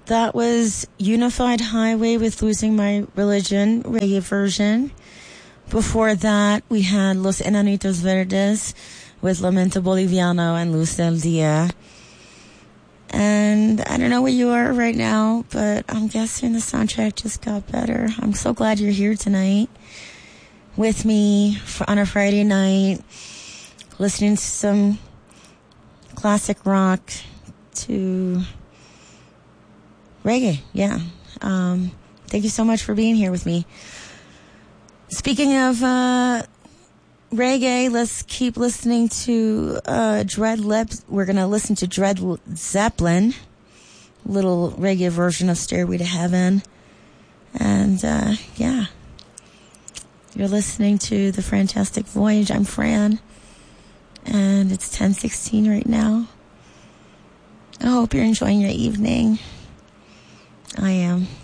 That was Unified Highway with Losing My Religion, reggae version. Before that, we had Los Enanitos Verdes with Lamento Boliviano and Luz del Dia. And I don't know where you are right now, but I'm guessing the soundtrack just got better. I'm so glad you're here tonight with me on a Friday night, listening to some classic rock to reggae. Yeah. Thank you so much for being here with me. Speaking of reggae, let's keep listening to we're going to listen to Dread Zeppelin, little reggae version of Stairway to Heaven. And yeah, you're listening to The Fantastic Voyage. I'm Fran, and it's 10:16 right now. I hope you're enjoying your evening. I am.